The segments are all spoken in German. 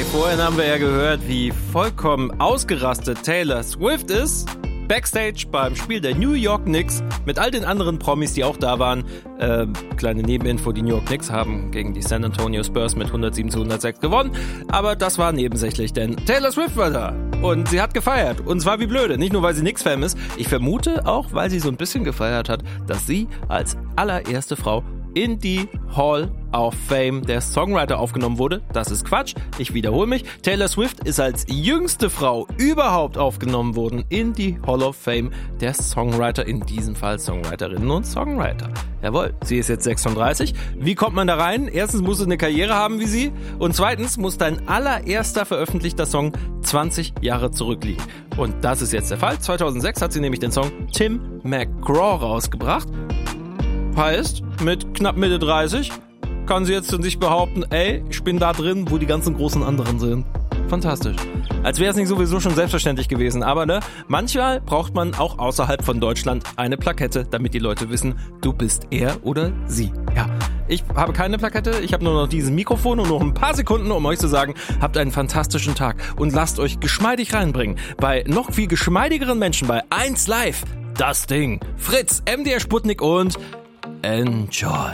Okay, vorhin haben wir ja gehört, wie vollkommen ausgerastet Taylor Swift ist. Backstage beim Spiel der New York Knicks mit all den anderen Promis, die auch da waren. Kleine Nebeninfo, die New York Knicks haben gegen die San Antonio Spurs mit 107-106 gewonnen. Aber das war nebensächlich, denn Taylor Swift war da. Und sie hat gefeiert. Und zwar wie blöde. Nicht nur, weil sie Knicks-Fan ist. Ich vermute auch, weil sie so ein bisschen gefeiert hat, dass sie als allererste Frau in die Hall of Fame der Songwriter aufgenommen wurde. Das ist Quatsch. Ich wiederhole mich. Taylor Swift ist als jüngste Frau überhaupt aufgenommen worden in die Hall of Fame der Songwriter, in diesem Fall Songwriterinnen und Songwriter. Jawohl, sie ist jetzt 36. Wie kommt man da rein? Erstens musst du eine Karriere haben wie sie und zweitens muss dein allererster veröffentlichter Song 20 Jahre zurückliegen. Und das ist jetzt der Fall. 2006 hat sie nämlich den Song Tim McGraw rausgebracht. Heißt, mit knapp Mitte 30 kann sie jetzt von sich behaupten, ey, ich bin da drin, wo die ganzen großen anderen sind. Fantastisch. Als wäre es nicht sowieso schon selbstverständlich gewesen, aber ne, manchmal braucht man auch außerhalb von Deutschland eine Plakette, damit die Leute wissen, du bist er oder sie. Ja, ich habe keine Plakette, ich habe nur noch dieses Mikrofon und noch ein paar Sekunden, um euch zu sagen, habt einen fantastischen Tag und lasst euch geschmeidig reinbringen bei noch viel geschmeidigeren Menschen bei 1 Live. Das Ding. Fritz, MDR Sputnik und Enjoy.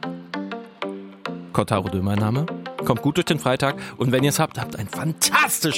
Kotaro Dö, mein Name. Kommt gut durch den Freitag und wenn ihr es habt, habt einen fantastischen